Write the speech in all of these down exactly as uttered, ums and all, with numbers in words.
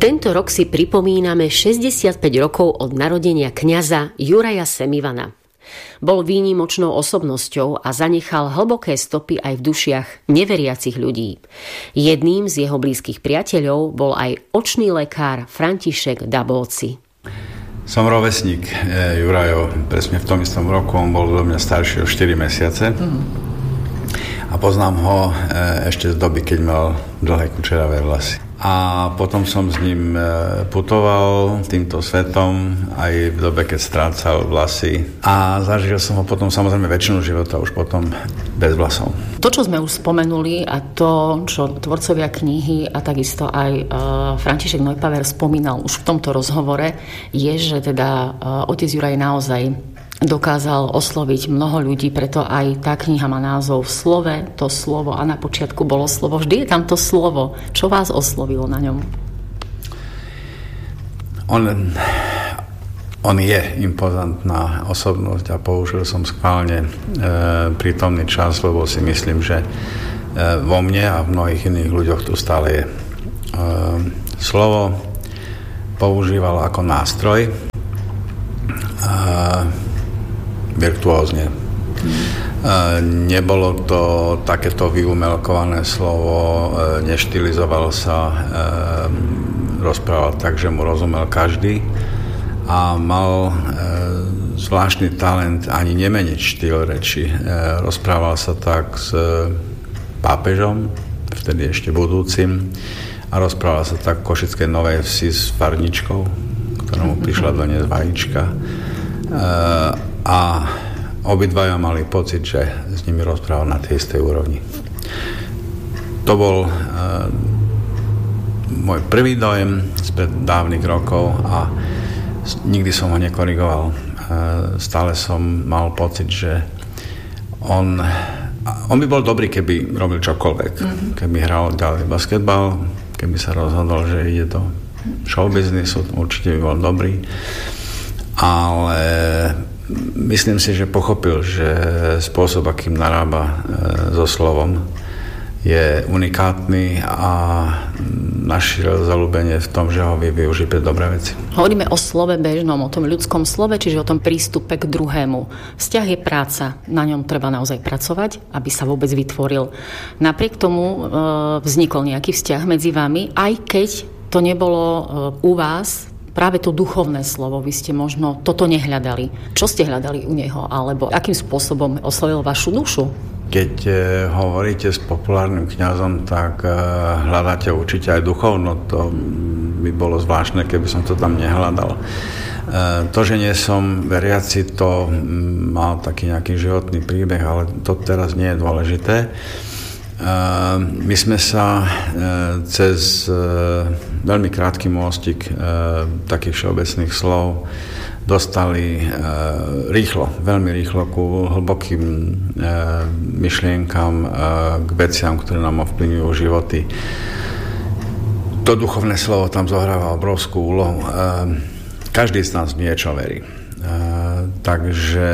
Tento rok si pripomíname šesťdesiatpäť rokov od narodenia kňaza Juraja Semivana. Bol výnimočnou osobnosťou a zanechal hlboké stopy aj v dušiach neveriacich ľudí. Jedným z jeho blízkych priateľov bol aj očný lekár František Dabóci. Som rovesník Jurajo, presne v tom istom roku, on bol do mňa starší o štyri mesiace. Mm. A poznám ho ešte z doby, keď mal dlhé kučeravé vlasy. A potom som s ním putoval týmto svetom aj v dobe, keď strácal vlasy. A zažil som ho potom samozrejme väčšinu života už potom bez vlasov. To, čo sme už spomenuli a to, čo tvorcovia knihy a takisto aj uh, František Neupaver spomínal už v tomto rozhovore, je, že teda uh, otec Juraj naozaj dokázal osloviť mnoho ľudí, preto aj tá kniha má názov V slove, to slovo, a na počiatku bolo slovo. Vždy je tam to slovo. Čo vás oslovilo na ňom? On, on je impozantná osobnosť a použil som schválne e, prítomný čas, lebo si myslím, že e, vo mne a v mnohých iných ľuďoch tu stále je. E, slovo používal ako nástroj, e, virtuózne. Nebolo to takéto vyumelkované slovo, neštilizoval sa, rozprával tak, že mu rozumel každý a mal zvláštny talent ani nemeniť štýl reči. Rozprával sa tak s pápežom, vtedy ešte budúcim, a rozprával sa tak v Košickej Novej Vsi s farničkou, ktorému prišla doniesť vajíčka. A obidvaja mali pocit, že s nimi rozprával na tej istej úrovni. To bol uh, môj prvý dojem spred dávnych rokov a nikdy som ho nekorigoval. Uh, stále som mal pocit, že on, on by bol dobrý, keby robil čokoľvek. Mm-hmm. Keby hral ďalej basketbal, keby sa rozhodol, že ide do showbiznisu, určite by bol dobrý. Ale myslím si, že pochopil, že spôsob, akým narába e, so slovom, je unikátny a našiel zaľúbenie v tom, že ho vie využiť pre dobré veci. Hovoríme o slove bežnom, o tom ľudskom slove, čiže o tom prístupe k druhému. Vzťah je práca, na ňom treba naozaj pracovať, aby sa vôbec vytvoril. Napriek tomu e, vznikol nejaký vzťah medzi vami, aj keď to nebolo e, u vás práve to duchovné slovo. Vy ste možno toto nehľadali. Čo ste hľadali u neho? Alebo akým spôsobom oslovil vašu dušu? Keď e, hovoríte s populárnym kňazom, tak e, hľadáte určite aj duchovno. To by bolo zvláštne, keby som to tam nehľadal. E, to, že nie som veriaci, to m, mal taký nejaký životný príbeh, ale to teraz nie je dôležité. Uh, my sme sa uh, cez uh, veľmi krátky môstik uh, takých všeobecných slov dostali uh, rýchlo, veľmi rýchlo ku hlbokým uh, myšlienkam, uh, k veciam, ktoré nám ovplyvňujú životy. To duchovné slovo tam zohráva obrovskú úlohu. Uh, každý z nás niečo verí. Uh, takže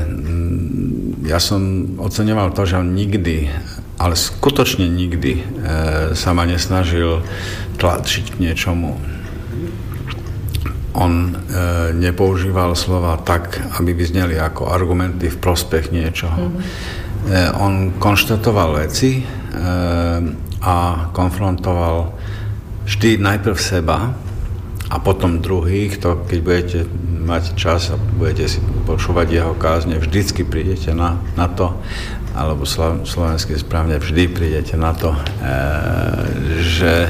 um, ja som oceňoval to, že on nikdy, ale skutočne nikdy e, sa ma nesnažil tlačiť k niečomu. On e, nepoužíval slova tak, aby vyzneli ako argumenty v prospech niečoho. Mm-hmm. E, on konštatoval veci e, a konfrontoval vždy najprv seba a potom druhých. To, keď budete mať čas a budete si počúvať jeho kázne, vždycky prídete na, na to, alebo slovensky správne, vždy prídete na to, e, že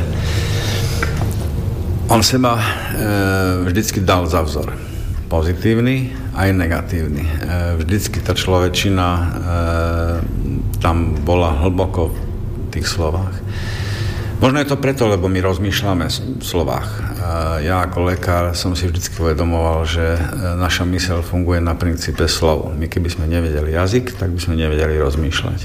on seba e, vždycky dal za vzor. Pozitívny aj negatívny. E, vždycky tá človečina e, tam bola hlboko v tých slovách. Možno je to preto, lebo my rozmýšľame v slovách. Ja ako lekár som si vždy uvedomoval, že naša myseľ funguje na princípe slov. My keby sme nevedeli jazyk, tak by sme nevedeli rozmýšľať.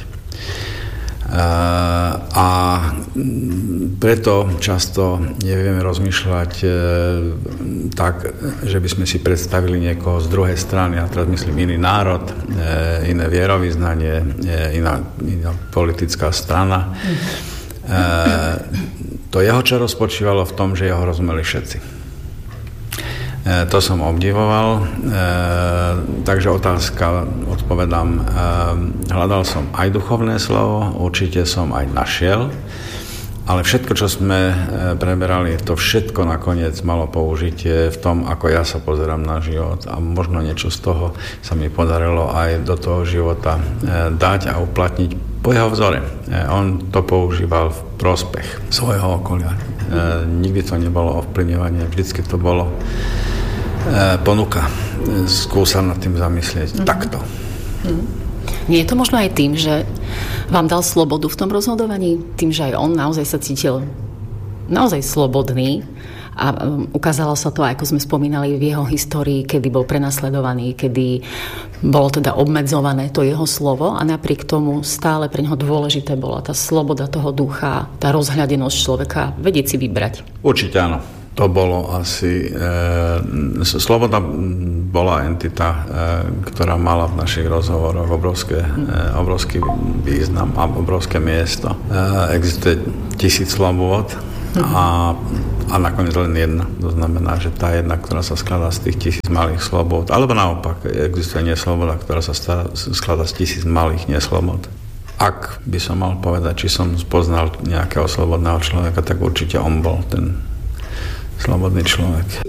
A preto často nevieme rozmýšľať tak, že by sme si predstavili niekoho z druhej strany, a teraz myslím iný národ, iné vierovyznanie, iná, iná politická strana. To jeho čaro spočívalo v tom, že jeho rozumeli všetci. E, to som obdivoval, e, takže otázka, odpovedám, e, hľadal som aj duchovné slovo, určite som aj našiel, ale všetko, čo sme preberali, to všetko nakoniec malo použitie v tom, ako ja sa pozerám na život a možno niečo z toho sa mi podarilo aj do toho života dať a uplatniť po jeho vzore. On to používal v prospech svojho okolia. Nikdy to nebolo ovplyvňovanie, vždycky to bolo ponuka. Skúsam nad tým zamyslieť mm-hmm. takto. Mm-hmm. Nie je to možno aj tým, že vám dal slobodu v tom rozhodovaní? Tým, že aj on naozaj sa cítil naozaj slobodný a ukázalo sa to, ako sme spomínali v jeho histórii, kedy bol prenasledovaný, kedy bolo teda obmedzované to jeho slovo a napriek tomu stále pre neho dôležité bola tá sloboda toho ducha, tá rozhľadenosť človeka, vedieť si vybrať. Určite áno. To bolo asi... E, sloboda bola entita, e, ktorá mala v našich rozhovoroch obrovské, e, obrovský význam a obrovské miesto. E, existuje tisíc slobôd a, a nakoniec len jedna. To znamená, že tá jedna, ktorá sa skladá z tých tisíc malých slobôd, alebo naopak, existuje nesloboda, ktorá sa skladá z tisíc malých neslobod. Ak by som mal povedať, či som spoznal nejakého slobodného človeka, tak určite on bol ten slobodný človek.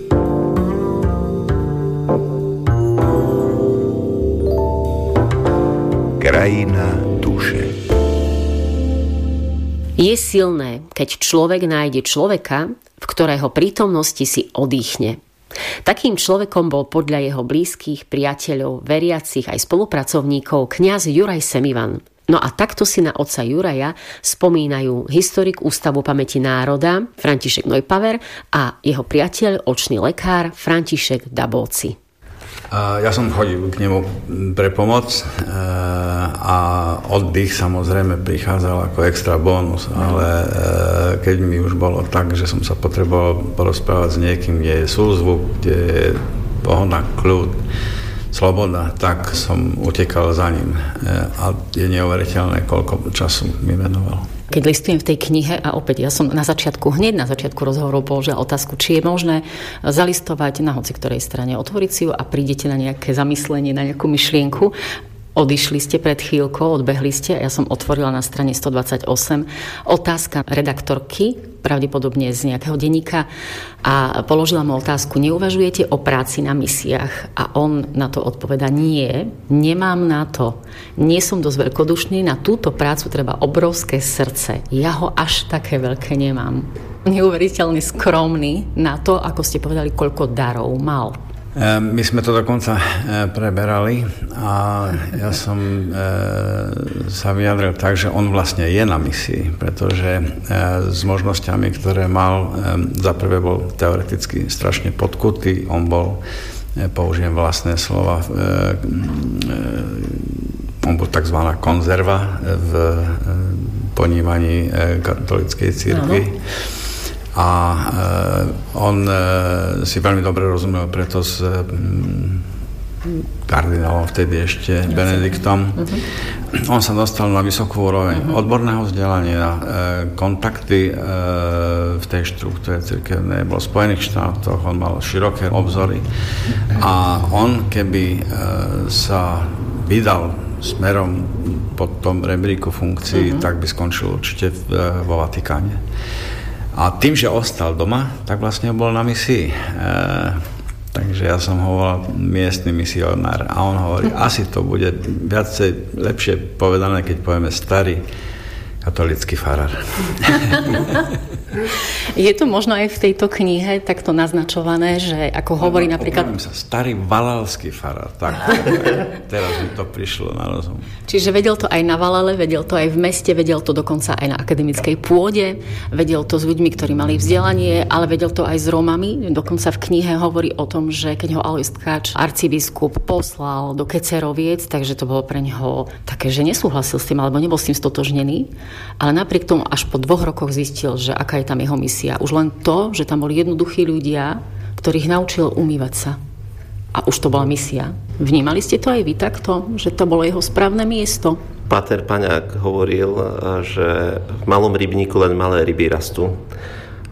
Krajina duše. Je silné, keď človek nájde človeka, v ktorého prítomnosti si odýchne. Takým človekom bol podľa jeho blízkych, priateľov, veriacich aj spolupracovníkov kňaz Juraj Semivan. No a takto si na otca Juraja spomínajú historik Ústavu pamäti národa František Neupaver a jeho priateľ, očný lekár František Dabovci. Ja som chodil k nemu pre pomoc a oddych samozrejme prichádzal ako extra bonus, ale keď mi už bolo tak, že som sa potreboval porozprávať s niekým, kde je súzvuk, kde je pohoda, kľud, sloboda, tak som utekal za ním a je neuveriteľné, koľko času mi venoval. Keď listujem v tej knihe a opäť ja som na začiatku, hneď na začiatku rozhovorov položila otázku, či je možné zalistovať na hoci ktorej strane, otvoriť si ju a prídete na nejaké zamyslenie, na nejakú myšlienku. Odišli ste pred chvíľkou, odbehli ste a ja som otvorila na strane stodvadsaťosem otázka redaktorky, pravdepodobne z nejakého denníka a položila mu otázku, neuvažujete o práci na misiách? A on na to odpovedá, nie, nemám na to. Nie som dosť veľkodušný, na túto prácu treba obrovské srdce. Ja ho až také veľké nemám. Neuveriteľne skromný na to, ako ste povedali, koľko darov mal. My sme to dokonca preberali a ja som sa vyjadril tak, že on vlastne je na misii, pretože s možnosťami, ktoré mal, za prvé bol teoreticky strašne podkutý, on bol, použijem vlastné slova, on bol takzvaná konzerva v ponímaní katolíckej cirkvi. A e, on e, si veľmi dobre rozumel preto s e, kardinálom vtedy ešte ja Benediktom. Uh-huh. On sa dostal na vysokú úroveň uh-huh. odborného vzdelania, e, kontakty e, v tej štruktúre cirkevnej, bol v Spojených štátoch, on mal široké obzory a on keby e, sa vydal smerom po tom rebríku funkcií, uh-huh. tak by skončil určite v, vo Vatikáne. A tým, že ostal doma, tak vlastne bol na misii. E, takže ja som ho volal miestny misionár a on hovorí, asi to bude viacej lepšie povedané, keď povieme starý katolícky farár. Je to možno aj v tejto knihe takto naznačované, že ako hovorí no, napríklad... Sa, starý valalský farár. Tak, teraz mi to prišlo na rozum. Čiže vedel to aj na Valale, vedel to aj v meste, vedel to dokonca aj na akademickej pôde, vedel to s ľuďmi, ktorí mali vzdelanie, ale vedel to aj s Rómami. Dokonca v knihe hovorí o tom, že keď ho Alojz Tkáč, arcibiskup, poslal do Keceroviec, takže to bolo pre neho také, že nesúhlasil s tým, alebo nebol s tým stotožnený. Ale napriek tomu až po dvoch rokoch zistil, že aká je tam jeho misia. Už len to, že tam boli jednoduchí ľudia, ktorých naučil umývať sa. A už to bola misia. Vnímali ste to aj vy takto, že to bolo jeho správne miesto? Páter Paňák hovoril, že v malom rybníku len malé ryby rastú.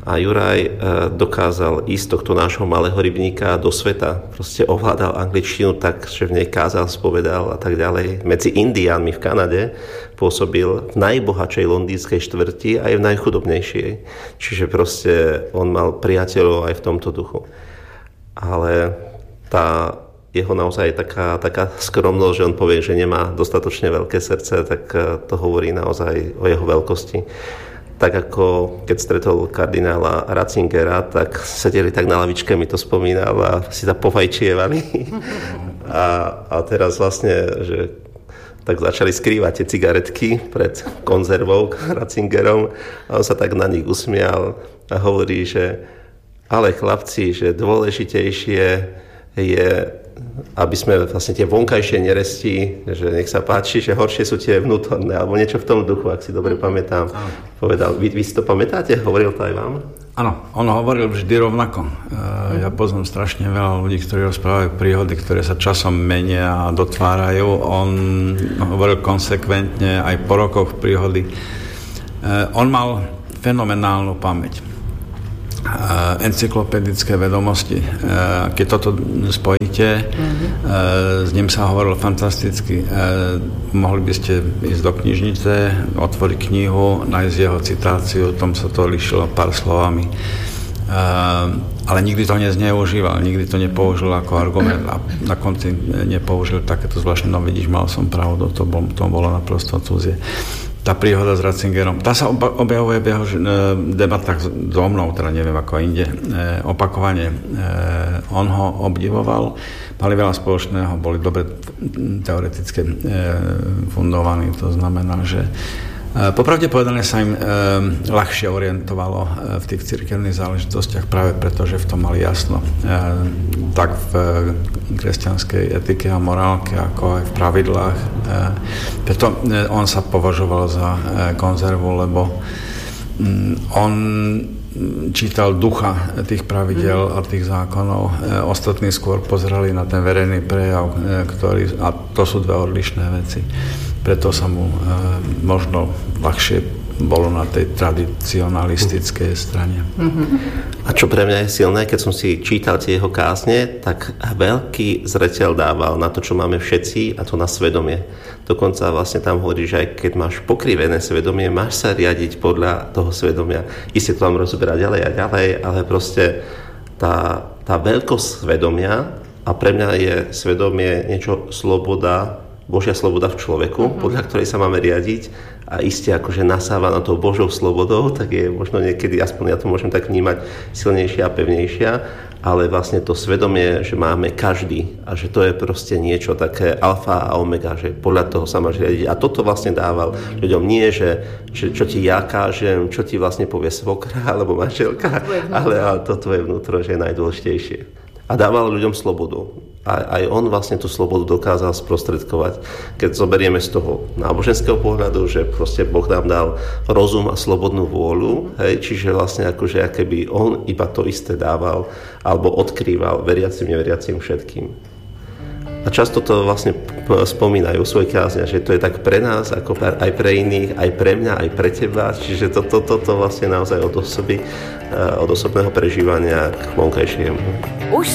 A Juraj dokázal ísť z tohto nášho malého rybníka do sveta. Proste ovládal angličtinu tak, že v nej kázal, spovedal a tak ďalej. Medzi Indiánmi v Kanade pôsobil v najbohatšej londýnskej štvrti a aj v najchudobnejšej. Čiže proste on mal priateľov aj v tomto duchu. Ale tá jeho naozaj taká, taká skromnosť, že on povie, že nemá dostatočne veľké srdce, tak to hovorí naozaj o jeho veľkosti. Tak ako keď stretol kardinála Ratzingera, tak sedeli tak na lavičke, mi to spomínal a si sa povajčievali. A, a teraz vlastne, že tak začali skrývať tie cigaretky pred konzervou Ratzingerom a on sa tak na nich usmial a hovorí, že ale chlapci, že dôležitejšie je, aby sme vlastne tie vonkajšie neresti, že nech sa páči, že horšie sú tie vnútorné, alebo niečo v tom duchu, ak si dobre pamätám. Povedal, vy, vy si to pamätáte? Hovoril to aj vám? Áno, on hovoril vždy rovnako. Ja poznám strašne veľa ľudí, ktorí rozprávajú príhody, ktoré sa časom menia a dotvárajú. On hovoril konsekventne aj po rokoch príhody. On mal fenomenálnu pamäť. Encyklopedické vedomosti. Keď toto spojíte, mm-hmm. s ním sa hovorilo fantasticky. Mohli by ste ísť do knižnice, otvoriť knihu, nájsť jeho citáciu, tom sa to lišilo pár slovami. Ale nikdy to nezneužíval, nikdy to nepoužil ako argument a na konci nepoužil takéto zvláštne, no vidíš, mal som pravdu, to, bol, to bolo naprosto cudzie. Tá príhoda s Ratzingerom, tá sa objavuje v jeho debatách so mnou, teda neviem ako inde, opakovane. On ho obdivoval, mali veľa spoločného, boli dobre teoreticky fundovaní, to znamená, že popravde povedané sa im ľahšie orientovalo v tých cirkevných záležitostiach práve preto, že v tom mali jasno. Tak v kresťanskej etike a morálke, ako aj v pravidlách. Preto on sa považoval za konzervu, lebo on čítal ducha tých pravidel a tých zákonov. Ostatní skôr pozerali na ten verejný prejav, ktorý, a to sú dve odlišné veci. Preto sa mu e, možno ľahšie bolo na tej tradicionalistickej strane. A čo pre mňa je silné, keď som si čítal tie jeho kázne, tak veľký zreteľ dával na to, čo máme všetci, a to na svedomie. Dokonca vlastne tam hovorí, že aj keď máš pokrivené svedomie, máš sa riadiť podľa toho svedomia. Isté to vám rozoberá ďalej a ďalej, ale proste tá, tá veľkosť svedomia, a pre mňa je svedomie niečo sloboda, Božia sloboda v človeku, uh-huh. podľa ktorej sa máme riadiť, a iste akože nasáva na to Božou slobodou, tak je možno niekedy, aspoň ja to môžem tak vnímať, silnejšia a pevnejšia, ale vlastne to svedomie, že máme každý a že to je proste niečo také alfa a omega, že podľa toho sa máš riadiť. A toto vlastne dával ľuďom, nie, že, že čo ti ja kážem, čo ti vlastne povie svokra alebo manželka, ale, ale toto je vnútro, že je najdôležitejšie. A dával ľuďom slobodu. A aj on vlastne tú slobodu dokázal sprostredkovať. Keď zoberieme z toho náboženského pohľadu, že proste Boh nám dal rozum a slobodnú vôľu, hej, čiže vlastne akože keby on iba to isté dával alebo odkrýval veriacim, neveriacim všetkým. A často to vlastne spomínajú svoje kázne, že to je tak pre nás, ako aj pre iných, aj pre mňa, aj pre teba. Čiže toto to, to, to vlastne naozaj od osoby, od osobného prežívania k vonkajšiemu.